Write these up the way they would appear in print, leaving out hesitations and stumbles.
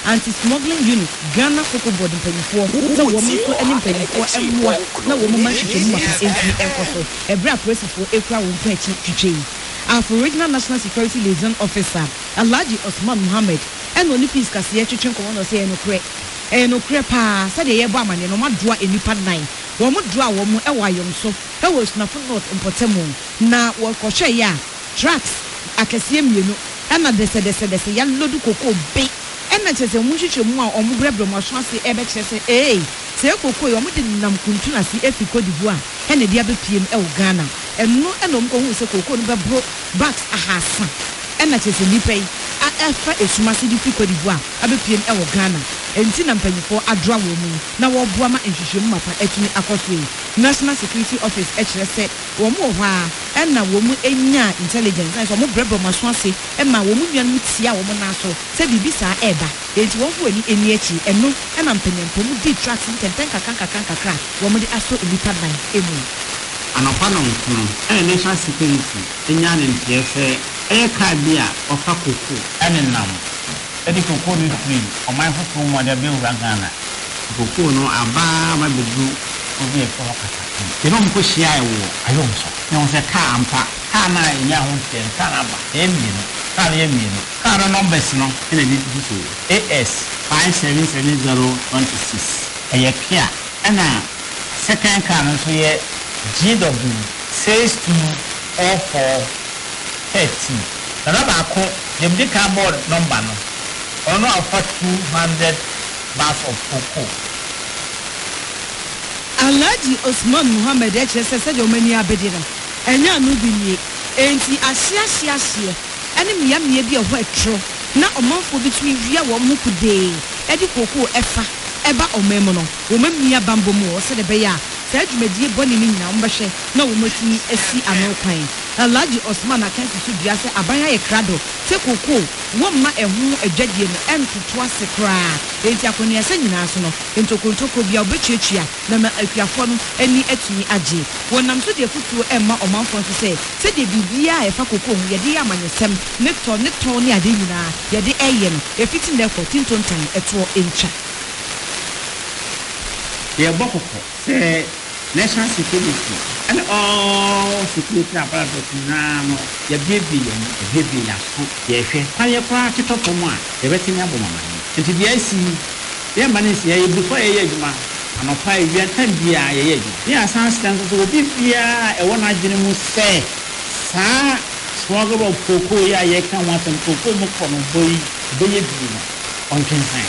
anti-smuggling unit Ghana Cocoa Board mpanyinfoɔ na wɔn nso ne mpanyinfoɔ ɛmoa na wɔn ma hwehwɛ mu maka enti ɛnkɔso ɛbrɛ apolisifoɔ ekura wɔn pɛ akyi twitwe yi afro regional national security liaison officer Alhaji Osman Mohammed ɛna oni peace kaseɛ twitwe nkɔmɔ na ɔsɛ ɛnokure paa sɛdeɛ yɛbɔ amane no madoa enipa nan wɔn doa wɔn ɛwɔ ayɔmso ɛwɔ sunafo north mpɔtɛmu na wɔkɔhwɛ yɛ a trucks akɛseɛ mmienu ɛna dɛsɛdɛsɛ yɛlodu koko be ɛna kyerɛ mu hwehwɛ mu a ɔmo brɛbrɛ mo aso ase ɛbɛkyerɛ sɛ sɛ koko yɛ ɔmo de nam kuntu na se efi Cote d'Ivoire ɛna de abɛpiem ɛwɔ Ghana ɛno ɛna ɔmo kɔhu sɛ koko no bɛbro bags ahasa ɛna kyerɛ nipa yi ɛfa esumase de fi Cote d'Ivoire abɛpiem ɛwɔ Ghana enti na mpanyinfoɔ adroa wɔn mu na wɔboa ma nhwehwɛmu mapa atumi akɔso yi National Security Office ɛkyerɛ sɛ wɔn wɔ hɔ a ɛna wɔn enya intelligence ɛnso wɔn brɛbrɛ wɔn aso ase ɛma wɔn nuanom tia wɔn nan so sɛ biribi saa ɛɛba enti wɔn fo ani akyi ɛno ɛna mpanyinfoɔ mu di tracks ntɛntɛn kakra wɔn de aso nipa nan emu anɔpa no nkono ɛna National Security enya ne nteɛ sɛ ɛyɛ kaa bi a ɔfa koko ɛne nam ɛde koko no firi ɔman foforɔ mu ɔde abɛwura Ghana koko no aba bedu obi ɛfɔ kata keno mko hyia ɛwɔ ayɔmso ne wɔn sɛ kaa ampa kaa na ɛnya ho ntɛn kaa na aba ɛmienu kaa na ɛmienu kaa no numbers no ɛna bi di so AS 577026 ɛyɛ kia ɛna second car no so yɛ GW 624430 na baako dem di car board number no ono afa 200 bags of cocoa. Alhaji Osman Mohammed ɛkyerɛ sɛ sɛdeɛ ɔmani abɛdi no ɛnya no bi nie enti ahyeahye ɛne mmea bi ɛhɔ ɛtoro na ɔmanfoɔ bi tumi wia wɔn ho kudee ɛde cocoa ɛfa ɛba ɔman mu no wɔn mmea bambɔ mu wɔ sɛdeɛ bɛyɛ a sɛ adwumadie bɔ ne nyinaa wɔmbɛhwɛ na wɔn atumi asi ano kwan Alhaji Osman akansi so dua sɛ aban ayɛ krado sɛ cocoa wɔn ma ɛho adwadie no ɛntoto ase koraa enti akɔnia sɛ nyinaa so no ntokontoko bia ɔbɛtuatua na ma akuafoɔ no ani atumi agye wɔnam so deɛ futuo ɛmma ɔmanfoɔ nso sɛ deɛ biribiara a ɛfa cocoa ho yɛde yɛ amanyɔsɛm ne tɔn ne ade nyinaa yɛde ɛyɛ no yɛfiti na ɛkɔ tintontan ɛtoɔ ntwa yɛbɔ kɔkɔ sɛ National Security and all security apparatus now yɛbɛbi yaso yɛhwɛ kwayɛ kora tetɔpɔ mu a yɛbɛtumi abɔ mama and to be IC yɛma ne sɛ yɛ before yɛyɛ adwuma anɔpa ewia tan bia yɛyɛ adwuma yɛ asan stand so obi bia ɛwɔ n'adwene mu sɛ saa smuggle of cocoa yɛ yɛka ho asɛm cocoa mu kɔ no bɔyi bɛyɛ bi no ɔntwɛnsan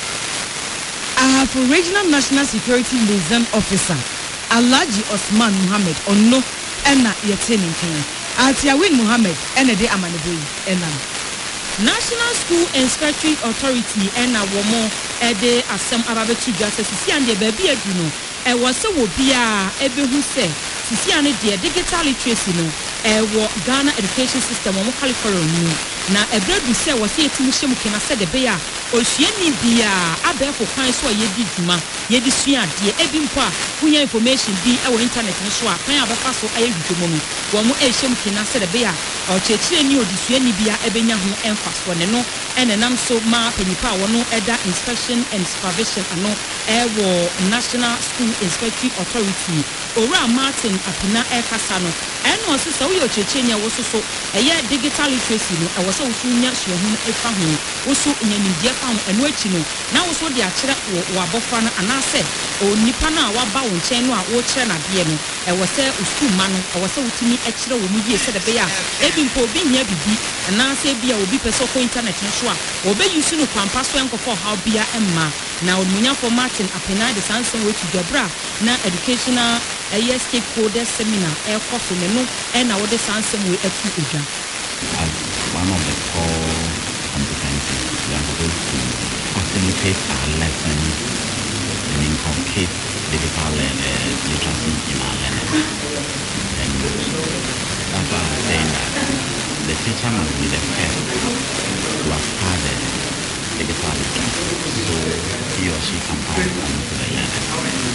for Regional National Security Liaison Officer Alhaji Osman Mohammed ono ena yete ne nkan Atiawin Mohammed ena de amanebo yi ena National School Inspectorate Authority ena womo ede asem ababetu dwa se sisi ande ba bi adu no ewo se wo bia ebehu se sisi ane de digital literacy no ewo Ghana education system wo curriculum ni na ebredu se wo se etimi hyem kena se de be a osuani bia abefo kwan so yedi dwuma yedi sua de ebi mpo a kunya information bi ewo internet no so a kan abefa so aye hwemo no wo mo ehyem kena se de be a ochechire ni odisuani bia ebenya ho emfaso ne no enenam so ma panipa wo no eda inspection and supervision ano ewo National School Inspectorate Authority Ora Martin Apina Ekasa no eno se se wo ochechire nya wo so eye digital literacy no ewo so wo nya hyehu efa ho wo so nyanimdie fa ho eno achi no na wo so de akyere wo abofra no anase onipa na waba wo nchen no a wo kyere na de no ewo se school ma no ewo se wotumi akyere wo mu yie se de be ya ebi mpo obi nya bibi anase bia obi pese ko internet no so a obe use no kwampa so enkofo how bia emma na omunya for Martin Apena de sanse we to Jabra na educational stakeholder seminar e koso ne no e na wo de sanse we atu oja one of the core competencies we are supposed to facilitate our lessons and inculcate digital literacy in our learners. And that's why I'm saying that the teacher must be the first to have started digital literacy so he or she can pass on to the learners.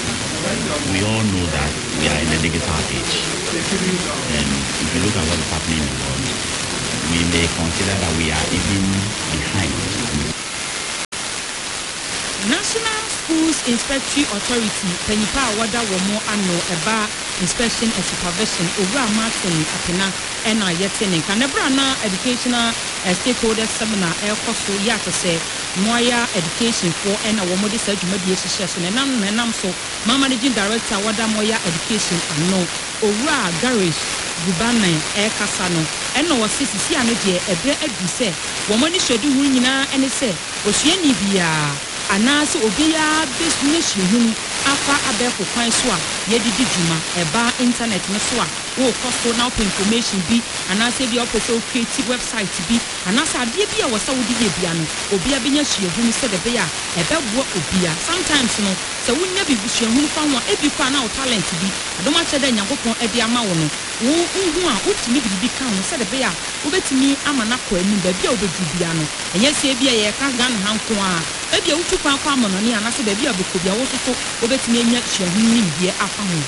We all know that we are in a digital age, and if you look at what is happening in the world, we may consider that we are even behind. National Schools Inspectory Authority panipa wada womo ano eba inspection and supervision over Martin Apena and yetene kanebra na educational stakeholders seminar ekoso yata say moya education for and womo de sajumadi ehyeso nenam so managing director wada moya education ano over garage Gubana kasa no eno wasisi ane de ebre adu se womo ni hwedu hu nyina ene se osuani bia anase obiya business hu afa abeko kwan so a yedidi djuma eba internet no so a wo kosto now information bi anase bi opeso creative website bi anase ade bi a wasa wodi ye bia no obiya benya hye hu se de be a ebebo obiya sometimes no se wonya bi hye hu fa ho ebi kwa na o talent bi adoma chede nyankopon e bi ama wo no wo hu a utimi bi ka ho se de be a obetimi ama na kwa anim ba bi a obedu bia no enye se bi a ye ka gan hanko a ebi a utu kwa kwa mono ni anase ba bi a beko bia wo so obetimi enya hye hu ni bi afa ho.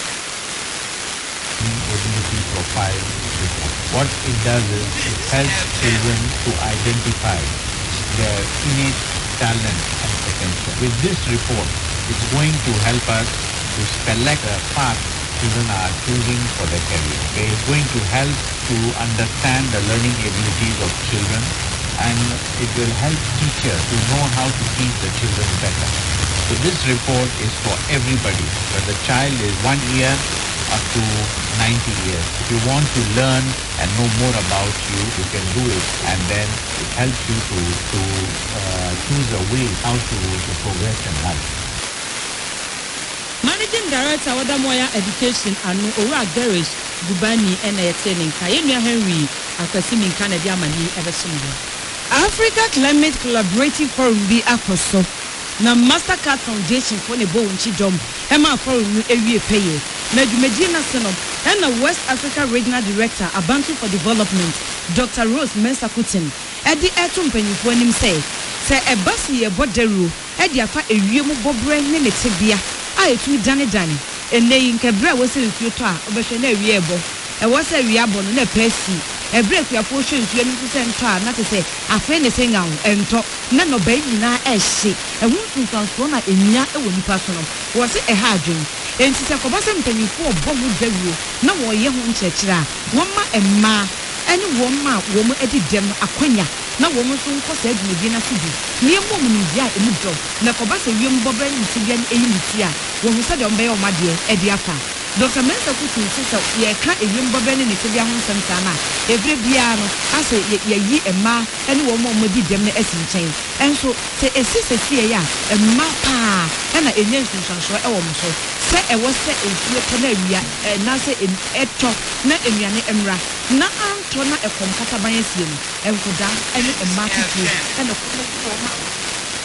Ability profile report. What it does is it helps children to identify their innate talent and potential. With this report, it's going to help us to select a path children are choosing for their career. Okay? It's going to help to understand the learning abilities of children, and it will help teachers to know how to teach the children better. So this report is for everybody, whether the child is 1 year up to 90 years. If you want to learn and know more about you, you can do it, and then it helps you to choose a way how to progress in life. Managing Director Wadamoya Education and Ora Garage Gubani and Training Kayenya Henry Akwasimi Canada Mani Eversumbo. Africa Climate Collaborative Forum bi akoso na Mastercard Foundation for ne bo nchi dom ema forum no ewie peye na dwumadi na seno na West Africa Regional Director Abantu for Development Dr. Rose Mensakutin edi eto mpanyifo anim se ebasi ye boderu edi afa ewie mu bobre ne ne tebia a etu dane enei nkebra wo se nsuo to a obehwe na ewie ebo wo se ewie abo no na pesi ebre kuafo hwe nsuo ni se nto a na te se afa ne se nyawo ento na no ba nyina ehye ehu nsunsanso na enya ewo nipa so no wo se eha adwen enti se kobasa mpanyifo obo mu dawuo na wo ye ho nkyekira wo ma emma eni wo ma wo mu edi dem akwanya na wo mu so nko sa adwubi na sibi ne mo mu ni dia emu drop na kobasa wiem bobra ni tibia ni eyi ni a wo hu sa de ombe yo made edi afa Dr. Mensakutin says ye ka ewiem bobra ni tibia ho nsɛmsa na every bia no ase ye yi emma eni wo mo di dem na esi nkyɛn enso se esisesi ya emma pa na enye nsunsanso e wo mo so se e wo se ensuo to na awia na se eto na enuane emra na anto na ekom kata ban asie no enkoda ene emma tutu ene ko